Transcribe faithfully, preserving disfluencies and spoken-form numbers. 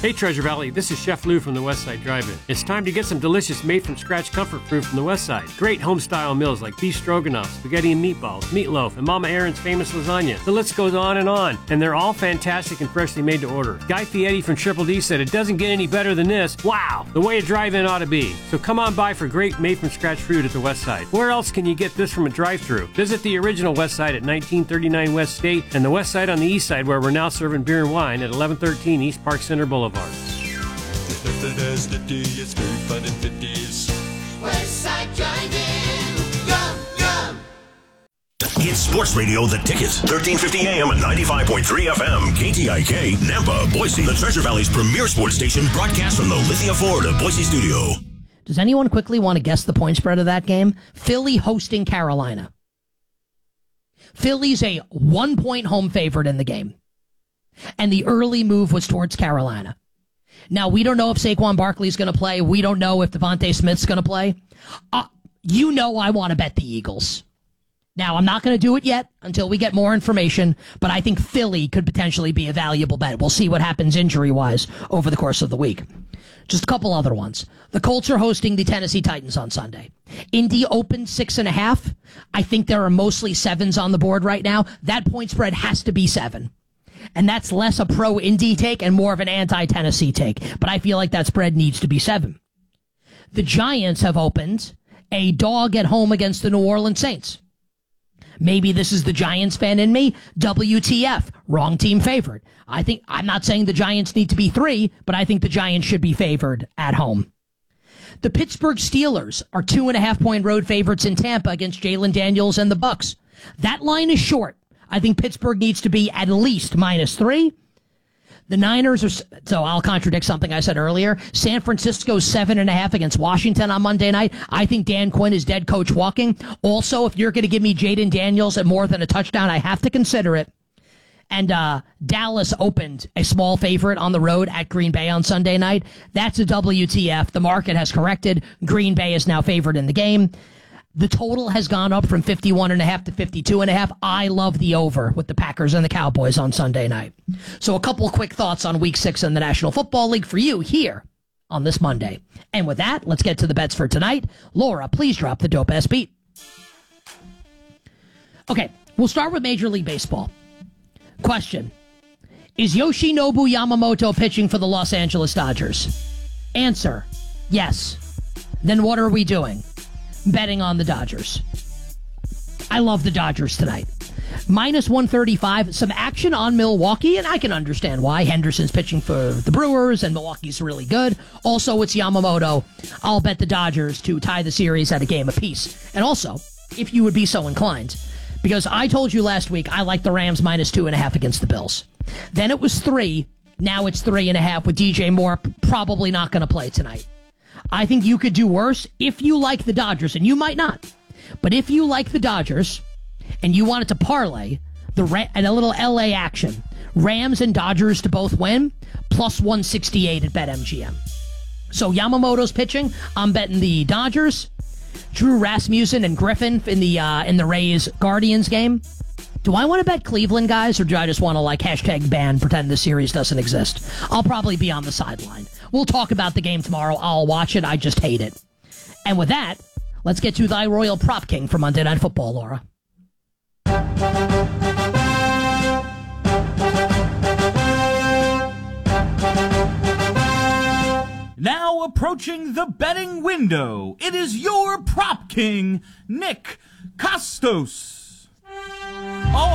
Hey Treasure Valley, this is Chef Lou from the Westside Drive-In. It's time to get some delicious made-from-scratch comfort food from the Westside. Great home-style meals like beef stroganoff, spaghetti and meatballs, meatloaf, and Mama Aaron's famous lasagna. The list goes on and on, and they're all fantastic and freshly made to order. Guy Fieri from Triple D said it doesn't get any better than this. Wow, the way a drive-in ought to be. So come on by for great made-from-scratch food at the Westside. Where else can you get this from a drive-thru? Visit the original Westside at nineteen thirty-nine West State and the Westside on the East Side, where we're now serving beer and wine at eleven thirteen East Park Center Boulevard. Westside Drive-In. Yum, yum. It's Sports Radio The Ticket, thirteen fifty A M and ninety-five point three F M, K T I K, Nampa, Boise, the Treasure Valley's premier sports station, broadcast from the Lithia Ford of Boise studio. Does anyone quickly want to guess the point spread of that game? Philly hosting Carolina. Philly's a one-point home favorite in the game. And the early move was towards Carolina. Now, we don't know if Saquon Barkley's going to play. We don't know if Devontae Smith's going to play. Uh, you know I want to bet the Eagles. Now, I'm not going to do it yet until we get more information, but I think Philly could potentially be a valuable bet. We'll see what happens injury-wise over the course of the week. Just a couple other ones. The Colts are hosting the Tennessee Titans on Sunday. Indy opened six and a half. I think there are mostly sevens on the board right now. That point spread has to be seven. And that's less a pro-Indy take and more of an anti-Tennessee take. But I feel like that spread needs to be seven. The Giants have opened a dog at home against the New Orleans Saints. Maybe this is the Giants fan in me. W T F. Wrong team favored. I think, I'm not saying the Giants need to be three, but I think the Giants should be favored at home. The Pittsburgh Steelers are two and a half point road favorites in Tampa against Jalen Daniels and the Bucks. That line is short. I think Pittsburgh needs to be at least minus three. The Niners are, so I'll contradict something I said earlier. San Francisco's seven and a half against Washington on Monday night. I think Dan Quinn is dead coach walking. Also, if you're going to give me Jaden Daniels at more than a touchdown, I have to consider it. And uh, Dallas opened a small favorite on the road at Green Bay on Sunday night. That's a W T F. The market has corrected. Green Bay is now favored in the game. The total has gone up from fifty-one and a half to fifty-two and a half. I love the over with the Packers and the Cowboys on Sunday night. So a couple quick thoughts on week six in the National Football League for you here on this Monday. And with that, let's get to the bets for tonight. Laura, please drop the dope ass beat. Okay, we'll start with Major League Baseball. Question: is Yoshinobu Yamamoto pitching for the Los Angeles Dodgers? Answer: yes. Then what are we doing? Betting on the Dodgers. I love the Dodgers tonight. Minus one thirty-five. Some action on Milwaukee, and I can understand why. Henderson's pitching for the Brewers, and Milwaukee's really good. Also, it's Yamamoto. I'll bet the Dodgers to tie the series at a game apiece. And also, if you would be so inclined, because I told you last week I like the Rams minus two and a half against the Bills. Then it was three. Now it's three and a half with D J Moore probably not going to play tonight. I think you could do worse if you like the Dodgers, and you might not. But if you like the Dodgers, and you wanted to parlay the Ra- and a little L A action, Rams and Dodgers to both win, plus one sixty-eight at BetMGM. So Yamamoto's pitching. I'm betting the Dodgers. Drew Rasmussen and Griffin in the uh, in the Rays Guardians game. Do I want to bet Cleveland, guys, or do I just want to, like, hashtag ban, pretend the series doesn't exist? I'll probably be on the sideline. We'll talk about the game tomorrow. I'll watch it. I just hate it. And with that, let's get to thy Royal Prop King for Monday Night Football, Laura. Now approaching the betting window, it is your Prop King, Nick Costos. Oh,